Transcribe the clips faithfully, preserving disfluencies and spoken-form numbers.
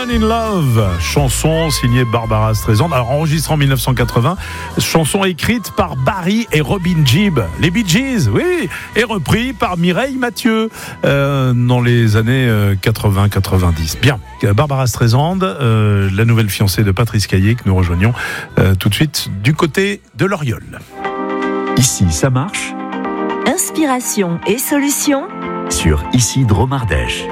Woman in Love, chanson signée Barbara Streisand, alors enregistrée en dix-neuf cent quatre-vingts, chanson écrite par Barry et Robin Gibb, les Bee Gees, oui, et repris par Mireille Mathieu euh, dans les années euh, quatre-vingts quatre-vingt-dix. Bien, Barbara Streisand, euh, la nouvelle fiancée de Patrice Caillé, que nous rejoignons euh, tout de suite du côté de l'Oriole. Ici, ça marche. Inspiration et solutions Sur Ici Dromardèche.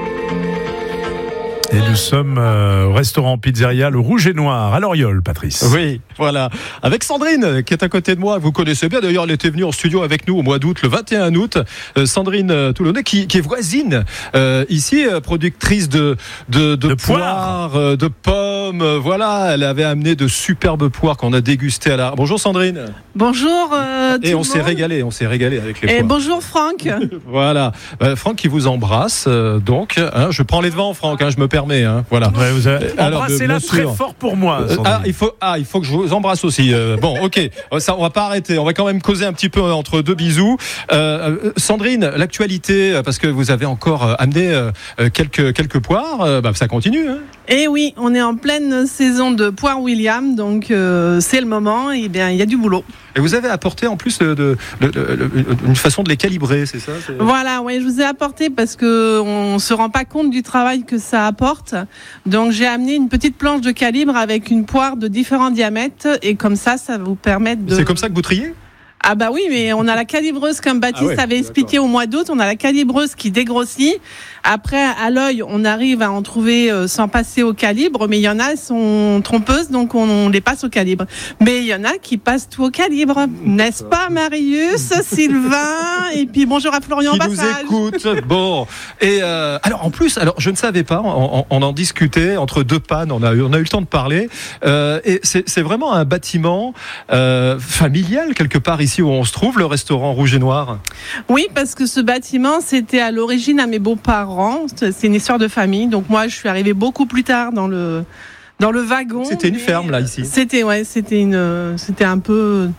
Et nous sommes euh, au restaurant Pizzeria Le Rouge et Noir à l'Oriole, Patrice. Oui, voilà. Avec Sandrine qui est à côté de moi. Vous connaissez bien. D'ailleurs, elle était venue en studio avec nous au mois d'août, le vingt et un août. Euh, Sandrine euh, Toulonnais, qui, qui est voisine euh, ici, euh, productrice de de, de, de poires, euh, de pommes. Euh, voilà, elle avait amené de superbes poires qu'on a dégustées à la. Bonjour Sandrine. Bonjour. Euh, et tout on le s'est monde. régalé, on s'est régalé avec les Et poires. bonjour Franck. Voilà, euh, Franck qui vous embrasse. Euh, donc, hein, je prends les devants, Franck. Hein, je me permets. Hein, voilà. Ouais, vous avez... Alors, Embrassez-la bien très sûr. fort pour moi. Euh, Sandrine. ah, il faut, ah, il faut que je vous embrasse aussi. Euh, bon, ok, ça, on va pas arrêter. On va quand même causer un petit peu entre deux bisous. Euh, euh, Sandrine, l'actualité, parce que vous avez encore euh, amené euh, quelques quelques poires. Euh, bah, ça continue. Hein. Et oui, on est en pleine saison de poire William, donc euh, c'est le moment. Et bien, il y a du boulot. Et vous avez apporté en plus de, de, de, de, de, une façon de les calibrer, c'est ça c'est... Voilà, oui, je vous ai apporté parce que on se rend pas compte du travail que ça apporte. Donc, j'ai amené une petite planche de calibre avec une poire de différents diamètres, et comme ça, ça va vous permettre de. C'est comme ça que vous triez ? Ah bah oui, mais on a la calibreuse comme Baptiste Ah ouais, avait expliqué au mois d'août, on a la calibreuse qui dégrossit. Après, à l'œil, on arrive à en trouver euh, sans passer au calibre, mais il y en a, elles sont trompeuses, donc on, on les passe au calibre. Mais il y en a qui passent tout au calibre, n'est-ce pas Marius, Sylvain, et puis bonjour à Florian qui Bassage. nous écoute. Bon, et euh, alors en plus, alors je ne savais pas, on, on en discutait entre deux pannes, on a eu, on a eu le temps de parler, euh, et c'est, c'est vraiment un bâtiment euh, familial quelque part ici où on se trouve, le restaurant Rouge et Noir. Oui, parce que ce bâtiment, c'était à l'origine à mes beaux-parents. C'est une histoire de famille. Donc moi, je suis arrivée beaucoup plus tard dans le dans le wagon. C'était une ferme là ici. C'était ouais, c'était une, c'était un peu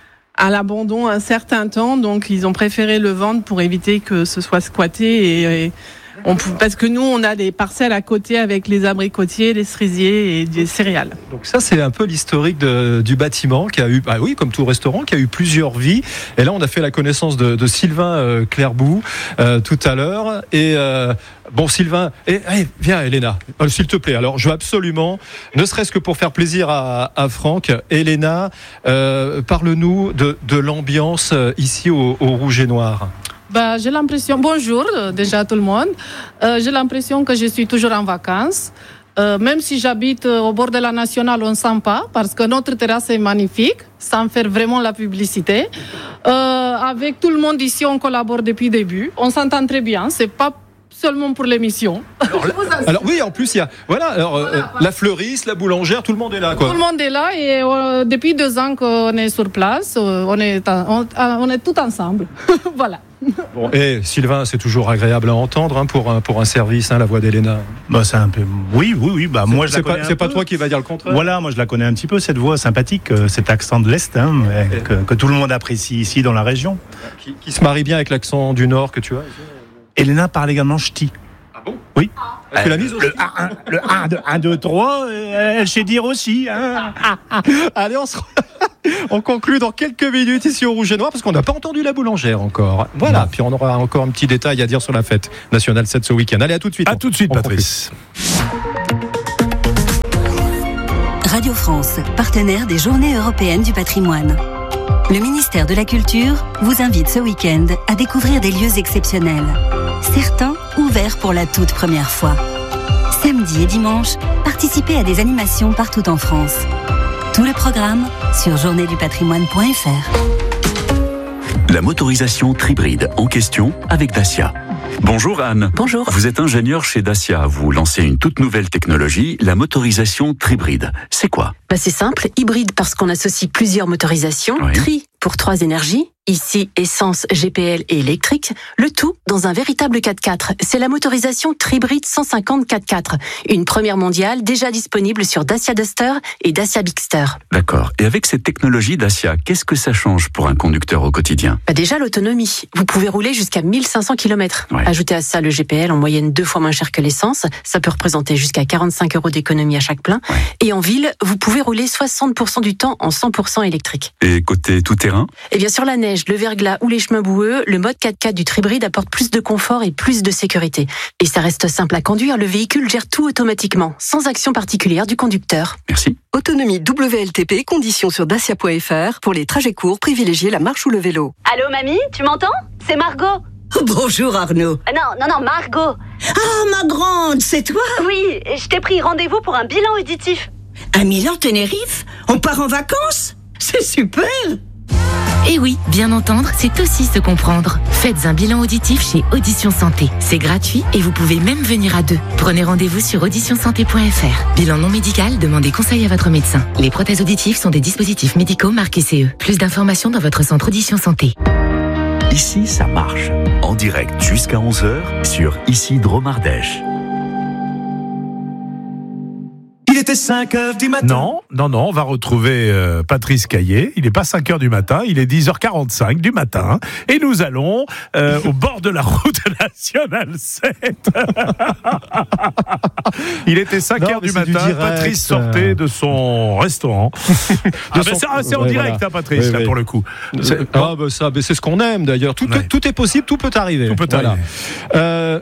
à l'abandon un certain temps. Donc ils ont préféré le vendre pour éviter que ce soit squatté et, et on, parce que nous, on a des parcelles à côté avec les abricotiers, les cerisiers et des céréales. Donc ça, c'est un peu l'historique de, du bâtiment qui a eu, bah oui, comme tout restaurant, qui a eu plusieurs vies. Et là, on a fait la connaissance de, de Sylvain euh, Clairbout euh, tout à l'heure. Et euh, bon, Sylvain, et, allez, viens, Elena, euh, s'il te plaît. Alors, je veux absolument, ne serait-ce que pour faire plaisir à, à Franck, Elena, euh, parle-nous de, de l'ambiance ici au, au Rouge et Noir. Bah, j'ai l'impression, bonjour déjà tout le monde, euh, j'ai l'impression que je suis toujours en vacances. Euh, même si j'habite au bord de la nationale, on ne sent pas, parce que notre terrasse est magnifique, sans faire vraiment la publicité. Euh, avec tout le monde ici, on collabore depuis le début, on s'entend très bien, c'est pas seulement pour l'émission. Alors, alors oui, en plus il y a voilà, alors, voilà, euh, la fleuriste, la boulangère, tout le monde est là quoi. Tout le monde est là et euh, depuis deux ans qu'on est sur place, euh, on est on, on est tout ensemble. Voilà. Bon, et Sylvain, c'est toujours agréable à entendre hein, pour un pour un service, hein, la voix d'Elena. Bah c'est un peu. Oui, oui, oui. Bah moi je c'est la pas connais un c'est pas peu. toi qui va dire le contraire. Voilà, moi je la connais un petit peu cette voix sympathique, euh, cet accent de l'est hein, okay. que, que tout le monde apprécie ici dans la région. Qui, qui se marie bien avec l'accent du Nord que tu as. Elena parle également ch'ti. Ah bon? Oui. Ah, tu l'as mise aussi. Le un, deux, trois, elle sait dire aussi. Hein. Allez, on se. On conclut dans quelques minutes ici au Rouge et Noir parce qu'on n'a pas entendu la boulangère encore. Voilà, non. Puis on aura encore un petit détail à dire sur la fête nationale sept ce week-end. Allez, à tout de suite. À tout de suite, Patrice. Radio France, partenaire des Journées européennes du patrimoine. Le ministère de la Culture vous invite ce week-end à découvrir des lieux exceptionnels. Certains ouverts pour la toute première fois. Samedi et dimanche, participez à des animations partout en France. Tout le programme sur journée du patrimoine point f r. La motorisation Tribride en question avec Dacia. Bonjour Anne. Bonjour. Vous êtes ingénieure chez Dacia. Vous lancez une toute nouvelle technologie, la motorisation Tribride. C'est quoi ? Bah c'est simple, hybride parce qu'on associe plusieurs motorisations, oui. tri pour trois énergies Ici, essence, G P L et électrique, le tout dans un véritable quatre-quatre. C'est la motorisation Tribrid cent cinquante quatre-quatre, une première mondiale déjà disponible sur Dacia Duster et Dacia Bigster. D'accord. Et avec cette technologie Dacia, qu'est-ce que ça change pour un conducteur au quotidien ? Bah déjà l'autonomie. Vous pouvez rouler jusqu'à mille cinq cents kilomètres. Ouais. Ajoutez à ça le G P L en moyenne deux fois moins cher que l'essence. Ça peut représenter jusqu'à quarante-cinq euros d'économie à chaque plein. Ouais. Et en ville, vous pouvez rouler soixante pour cent du temps en cent pour cent électrique. Et côté tout-terrain ? Et bien sur la neige, le verglas ou les chemins boueux, le mode quatre-quatre du Tribrid apporte plus de confort et plus de sécurité. Et ça reste simple à conduire, le véhicule gère tout automatiquement, sans action particulière du conducteur. Merci. Autonomie W L T P, conditions sur dacia point f r. Pour les trajets courts, privilégiez la marche ou le vélo. Allô mamie, tu m'entends ? C'est Margot. Bonjour Arnaud. Euh, non, non, non, Margot. Ah, ma grande, c'est toi ? Oui, je t'ai pris rendez-vous pour un bilan auditif. À Milan, Tenerife ? On part en vacances ? C'est super ! Et oui, bien entendre, c'est aussi se comprendre. Faites un bilan auditif chez Audition Santé. C'est gratuit et vous pouvez même venir à deux. Prenez rendez-vous sur audition santé point f r. Bilan non médical, demandez conseil à votre médecin. Les prothèses auditives sont des dispositifs médicaux marqués C E. Plus d'informations dans votre centre Audition Santé. Ici, ça marche. En direct jusqu'à onze heures sur Ici Dromardèche. Il était cinq heures du matin. Non, non, non, on va retrouver euh, Patrice Caillé. Il n'est pas cinq heures du matin, il est dix heures quarante-cinq du matin. Et nous allons euh, au bord de la route nationale sept. Il était cinq heures du matin, du Patrice sortait de son restaurant. de ah, son... C'est, c'est en ouais, direct, voilà. hein, Patrice, oui, là, oui. pour le coup. C'est, ah, bah, ça, bah, c'est ce qu'on aime d'ailleurs. Tout, ouais. tout est possible, tout peut arriver. Tout peut voilà. arriver. Euh...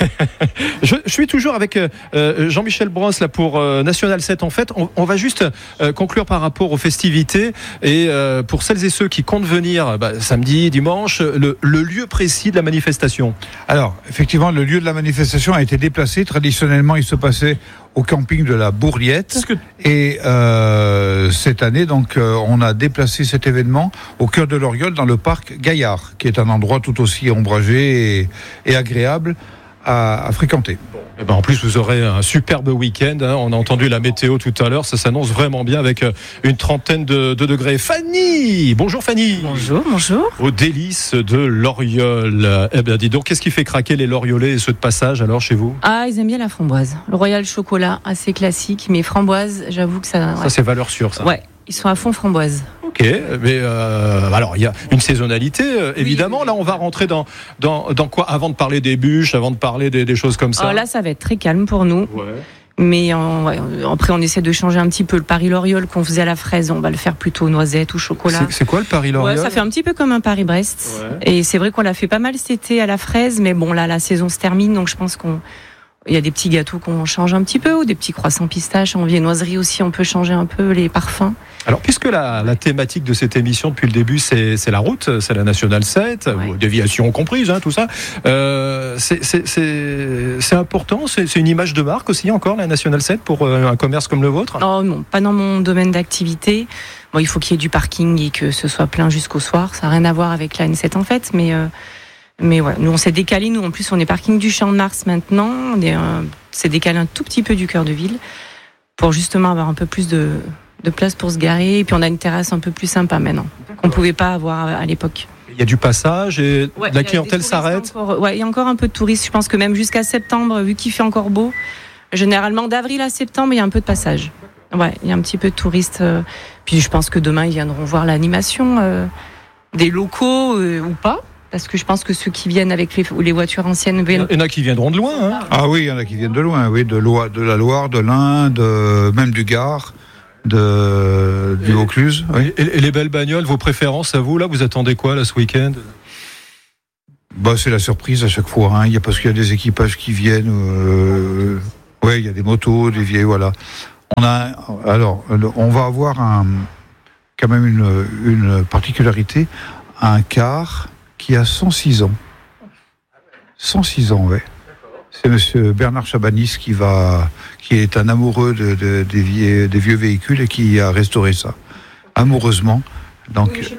je, je suis toujours avec euh, Jean-Michel Brosse là pour euh, National sept. En fait, on, on va juste euh, conclure par rapport aux festivités et euh, pour celles et ceux qui comptent venir bah, samedi, dimanche, le, le lieu précis de la manifestation. Alors, effectivement, le lieu de la manifestation a été déplacé. Traditionnellement, il se passait au camping de la Bourliette. Que... Et euh, cette année, donc, euh, on a déplacé cet événement au cœur de l'Oriole, dans le parc Gaillard, qui est un endroit tout aussi ombragé et, et agréable à, à fréquenter. Bon. Et ben en plus, vous aurez un superbe week-end. Hein. On a entendu la météo tout à l'heure. Ça s'annonce vraiment bien avec une trentaine de, de degrés. Fanny, bonjour Fanny. Bonjour, bonjour. Aux délices de l'Oriole. Eh bien, dis donc, qu'est-ce qui fait craquer les Loriolais et ceux de passage alors chez vous ? Ah, ils aiment bien la framboise. Le Royal Chocolat, assez classique, mais framboise, j'avoue que ça. Ça, ouais. c'est valeur sûre, ça. Ouais. Ils sont à fond framboise. Ok, mais euh, alors il y a une saisonnalité euh, évidemment. Oui, oui. Là, on va rentrer dans, dans dans quoi avant de parler des bûches, avant de parler des, des choses comme ça. Oh, là, ça va être très calme pour nous. Ouais. Mais on, ouais, après, on essaie de changer un petit peu le Paris-Loriole qu'on faisait à la fraise. On va le faire plutôt noisette ou chocolat. C'est, c'est quoi le Paris-Loriole ? Ouais, ça fait un petit peu comme un Paris-Brest. Ouais. Et c'est vrai qu'on l'a fait pas mal cet été à la fraise, mais bon, là, la saison se termine, donc je pense qu'on il y a des petits gâteaux qu'on change un petit peu, ou des petits croissants pistaches. En viennoiserie aussi, on peut changer un peu les parfums. Alors, puisque la, la thématique de cette émission depuis le début, c'est, c'est la route, c'est la Nationale sept, ouais. déviation comprise, hein, tout ça. Euh, c'est, c'est, c'est, c'est important, c'est, c'est une image de marque aussi encore, la Nationale sept, pour euh, un commerce comme le vôtre ? Oh non, pas dans mon domaine d'activité. Bon, il faut qu'il y ait du parking et que ce soit plein jusqu'au soir. Ça n'a rien à voir avec la N sept en fait, mais... Euh, Mais voilà, nous on s'est décalé, nous en plus on est parking du Champ de Mars maintenant, on est, euh, s'est décalé un tout petit peu du cœur de ville pour justement avoir un peu plus de, de place pour se garer, et puis on a une terrasse un peu plus sympa maintenant, qu'on ne pouvait pas avoir à l'époque. Il y a du passage et ouais, la clientèle s'arrête. Encore, ouais, il y a encore un peu de touristes, je pense que même jusqu'à septembre, vu qu'il fait encore beau, généralement d'avril à septembre il y a un peu de passage. Ouais, il y a un petit peu de touristes, euh, puis je pense que demain ils viendront voir l'animation, euh, des locaux euh, ou pas. Parce que je pense que ceux qui viennent avec les, les voitures anciennes viennent... Il y en a qui viendront de loin. Hein. Ah oui, il y en a qui viennent de loin, oui, de, Loire, de la Loire, de l'Ain, de, même du Gard, de, du Vaucluse. Oui. Et, et les belles bagnoles, vos préférences à vous, là, vous attendez quoi là ce week-end ? Bah, c'est la surprise à chaque fois, hein. Il y a, parce qu'il y a des équipages qui viennent. Euh, ouais, il y a des motos, des vieilles, voilà. On a, alors, on va avoir un, quand même une, une particularité, un car qui a cent six ans. cent six ans, ouais. C'est monsieur Bernard Chabanis qui va, qui est un amoureux de, de, des, vieux, des vieux véhicules et qui a restauré ça. Amoureusement. Donc. Oui,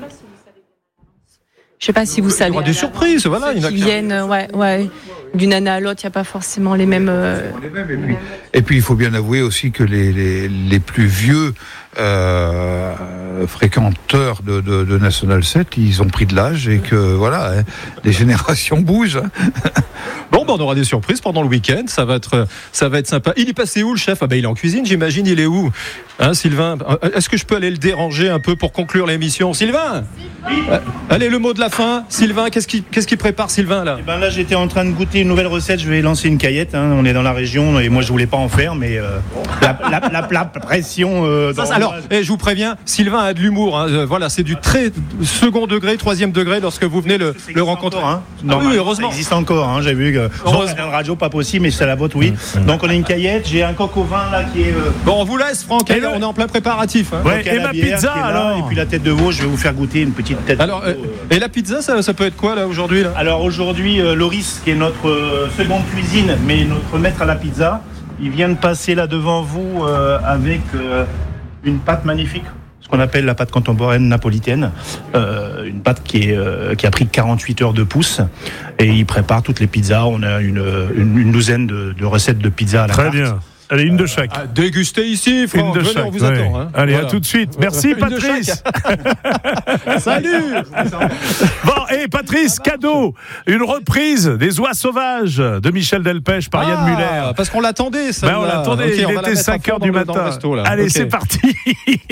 je sais pas si vous savez. Il y aura des surprises, voilà. Qui viennent, ouais, ouais. D'une année à l'autre, il n'y a pas forcément les mêmes. Euh... Les mêmes, et, puis, et puis, il faut bien avouer aussi que les, les, les plus vieux euh, fréquenteurs de, de, de National sept, ils ont pris de l'âge et que voilà, hein, les générations bougent. Bon, ben on aura des surprises pendant le week-end. Ça va être, ça va être sympa. Il est passé où le chef ? Ah ben il est en cuisine, j'imagine. Il est où, hein, Sylvain ? Est-ce que je peux aller le déranger un peu pour conclure l'émission, Sylvain ? euh, Allez, le mot de la fin, Sylvain. Qu'est-ce qui, qu'est-ce qui prépare Sylvain là ? Eh ben là, j'étais en train de goûter une nouvelle recette. Je vais lancer une caillette. Hein. On est dans la région et moi, je voulais pas en faire, mais euh, la, la, la, la pression. Euh, ça, alors, eh, je vous préviens, Sylvain a de l'humour. Hein. Euh, voilà, c'est du très second degré, troisième degré lorsque vous venez le, le rencontrer. Encore, hein. Non, ah, oui, heureusement. Ça existe encore. Hein. J'ai vu que sur la radio, pas possible, mais c'est à la vôtre, oui. Mmh. Donc on a une caillette. J'ai un coq au vin là qui est. Euh... Bon, on vous laisse, Franck. Allez, on est en plein préparatif. Hein. Ouais, et ma pizza alors. Et puis la tête de veau, je vais vous faire goûter une petite tête. Alors, de veau, euh, et la pizza, ça, ça peut être quoi là aujourd'hui là ? Alors aujourd'hui, euh, Loris, qui est notre euh, seconde cuisine, mais notre maître à la pizza, il vient de passer là devant vous euh, avec euh, une pâte magnifique, ce qu'on appelle la pâte contemporaine napolitaine, euh, une pâte qui, est, euh, qui a pris quarante-huit heures de pouce, et il prépare toutes les pizzas. On a une, une, une douzaine de, de recettes de pizza à la Très carte. bien. Allez, une de chaque. Euh, dégustez ici, Franck. Une de Venez, chaque. on vous ouais. attend. Hein. Allez, Voilà. à tout de suite. Merci, Patrice. Salut. Bon, et Patrice, cadeau. Une reprise des Oies sauvages de Michel Delpech par ah, Yann Muller. Parce qu'on l'attendait, ça. Ben, on l'attendait. Okay, il était cinq heures du matin. Resto, Allez, okay. c'est parti.